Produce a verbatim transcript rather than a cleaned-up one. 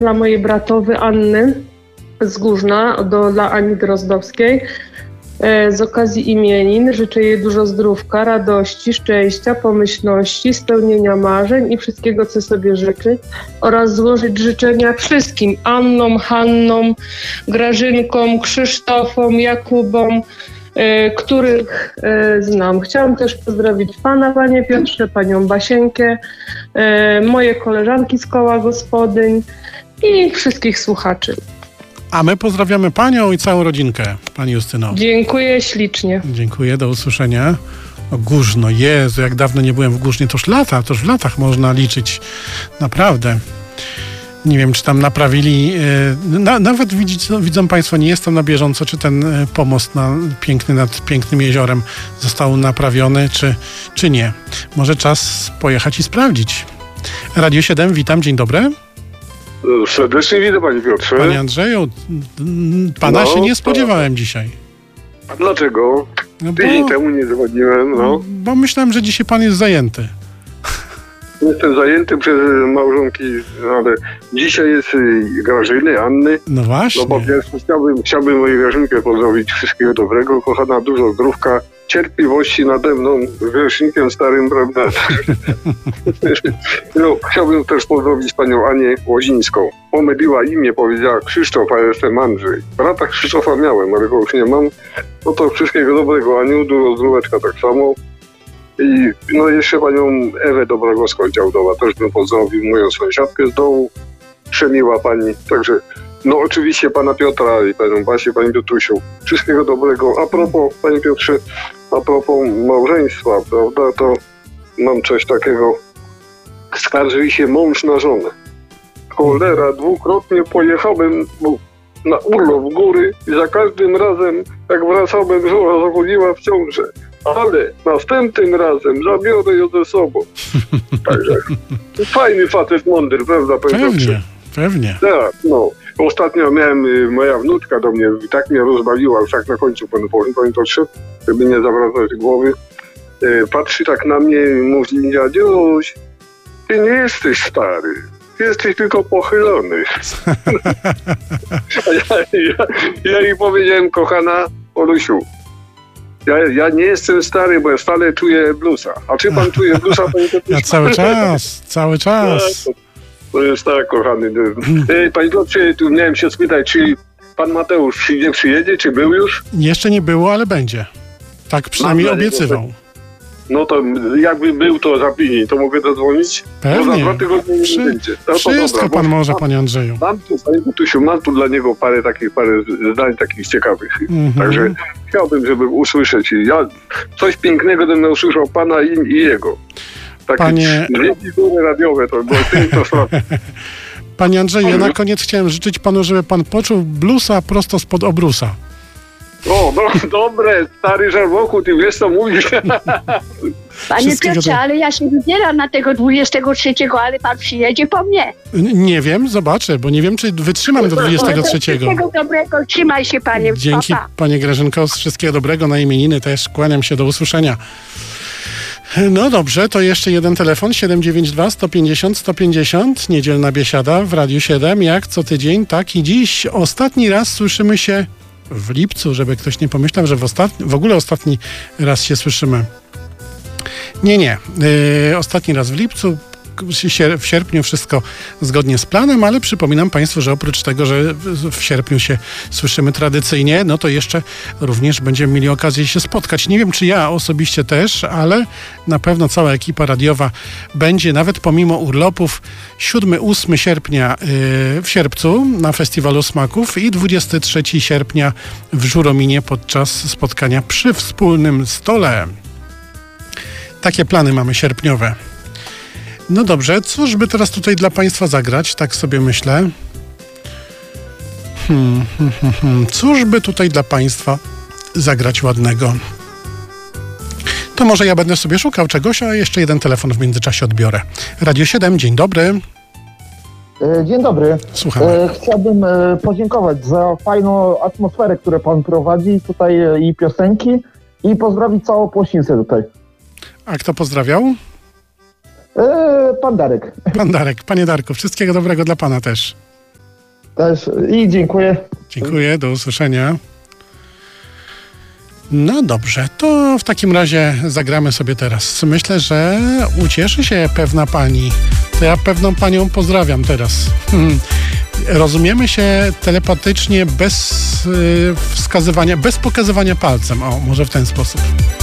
dla mojej bratowy Anny z Górzna, do, dla Ani Drozdowskiej. Z okazji imienin życzę jej dużo zdrówka, radości, szczęścia, pomyślności, spełnienia marzeń i wszystkiego, co sobie życzy, oraz złożyć życzenia wszystkim Annom, Hannom, Grażynkom, Krzysztofom, Jakubom, e, których e, znam. Chciałam też pozdrowić pana, panie Piotrze, panią Basienkę, e, moje koleżanki z koła gospodyń i wszystkich słuchaczy. A my pozdrawiamy panią i całą rodzinkę, pani Justyno. Dziękuję ślicznie. Dziękuję, do usłyszenia. O, Górzno, Jezu, jak dawno nie byłem w Górznie, to już lata, to już w latach można liczyć. Naprawdę. Nie wiem, czy tam naprawili, yy, na, nawet widzicie, no, widzą państwo, nie jestem na bieżąco, czy ten y, pomost na, piękny nad pięknym jeziorem został naprawiony, czy, czy nie. Może czas pojechać i sprawdzić. Radio siedem, witam, dzień dobry. Serdecznie witam, panie Piotrze. Panie Andrzeju, pana no, się nie spodziewałem to... dzisiaj. A dlaczego? No bo... Tydzień temu nie dzwoniłem, no. Bo myślałem, że dzisiaj pan jest zajęty. Jestem zajęty przez małżonki, ale dzisiaj jest Grażyny, Anny. No właśnie. No po pierwsze chciałbym, chciałbym mojej Grażynkę pozdrowić, wszystkiego dobrego, kochana, dużo zdrówka, cierpliwości nade mną, grzesznikiem starym, prawda? No, chciałbym też pozdrowić panią Anię Łozińską. Pomyliła imię, powiedziała Krzysztof, a jestem Andrzej. Brata Krzysztofa miałem, ale go już nie mam. No to wszystkiego dobrego, Aniu, dużo zdróweczka tak samo. I no jeszcze panią Ewę Dobrogowską z Działdowa też bym pozdrowił, moją sąsiadkę z dołu. Przemiła pani, także no oczywiście pana Piotra i panią Basię, panią Piotrusiu. Wszystkiego dobrego. A propos, panie Piotrze, a propos małżeństwa, prawda, to mam coś takiego. Skarżyli się mąż na żonę. Cholera, dwukrotnie pojechałem na urlop w góry i za każdym razem, jak wracałem, żona zachodziła w ciążę. Ale następnym razem zabiorę ją ze sobą. Także fajny facet, mądry, prawda, panie Pewnie, Piotrze? pewnie. Tak, no. Ostatnio miałem, y, moja wnuczka do mnie i tak mnie rozbawiła, już tak na końcu, panie Piotrze, żeby nie zawracać głowy. Y, patrzy tak na mnie i mówi: dziadziuś, ty nie jesteś stary, ty jesteś tylko pochylony. A ja, ja, ja jej powiedziałem: kochana Olusiu, ja, ja nie jestem stary, bo ja stale czuję bluesa. A czy pan czuje bluesa, panie Piotrze? Ja cały czas, cały czas. To jest tak, kochany. Ej, panie Piotrze, tu miałem się spytać, czy pan Mateusz nie przyjedzie, czy był już? Jeszcze nie było, ale będzie. Tak przynajmniej Mam obiecywał. No to jakby był, to za pilniej, to mogę zadzwonić? Pewnie. Bo za dwa tygodnie nie Wszy- będzie. No to Wszystko dobra, pan bo może, mam, panie Andrzeju. Mam tu, panie Tusiu, mam tu dla niego parę takich, parę zdań takich ciekawych. Mhm. Także chciałbym, żeby usłyszeć. Ja coś pięknego będę usłyszał pana i, i jego. Takie Panie- figury radiowe, to było tym, to sprawy. Panie Andrzeju, ja na koniec chciałem życzyć panu, żeby pan poczuł bluesa prosto spod obrusa. O, no dobre, stary żarłoku, ty wiesz co mówisz. Panie Wszystkiego Piotrze, do- ale ja się wybieram na tego dwudziestego trzeciego, ale pan przyjedzie po mnie. N- Nie wiem, zobaczę, bo nie wiem, czy wytrzymam do dwudziestego trzeciego. Wszystkiego dobrego, trzymaj się, panie. Dzięki, Pa, pa. panie Grażynko, wszystkiego dobrego na imieniny też. Kłaniam się, do usłyszenia. No dobrze, to jeszcze jeden telefon, siedem dziewięć dwa, sto pięćdziesiąt, sto pięćdziesiąt, niedzielna biesiada w Radiu siedem, jak co tydzień, tak i dziś. Ostatni raz słyszymy się w lipcu, żeby ktoś nie pomyślał, że w, ostatni, w ogóle ostatni raz się słyszymy. Nie, nie. Yy, ostatni raz w lipcu, sier- w sierpniu wszystko zgodnie z planem, ale przypominam państwu, że oprócz tego, że w, w sierpniu się słyszymy tradycyjnie, no to jeszcze również będziemy mieli okazję się spotkać. Nie wiem, czy ja osobiście też, ale na pewno cała ekipa radiowa będzie, nawet pomimo urlopów, siódmego ósmego sierpnia yy, w Sierpcu na Festiwalu Smaków i dwudziestego trzeciego sierpnia w Żurominie podczas spotkania przy wspólnym stole. Takie plany mamy sierpniowe. No dobrze, cóż by teraz tutaj dla państwa zagrać? Tak sobie myślę. Hmm, hmm, hmm, hmm. Cóż by tutaj dla państwa zagrać ładnego? To może ja będę sobie szukał czegoś, a jeszcze jeden telefon w międzyczasie odbiorę. Radio siedem, dzień dobry. Dzień dobry. Słuchamy. E, Chciałbym e, podziękować za fajną atmosferę, którą pan prowadzi tutaj e, i piosenki, i pozdrowić całą Płośnicę tutaj. A kto pozdrawiał? E, Pan Darek. Pan Darek. Panie Darku, wszystkiego dobrego dla pana też. Też i dziękuję. Dziękuję, do usłyszenia. No dobrze, to w takim razie zagramy sobie teraz. Myślę, że ucieszy się pewna pani. To ja pewną panią pozdrawiam teraz. Hmm. Rozumiemy się telepatycznie bez yy, wskazywania, bez pokazywania palcem. O, może w ten sposób.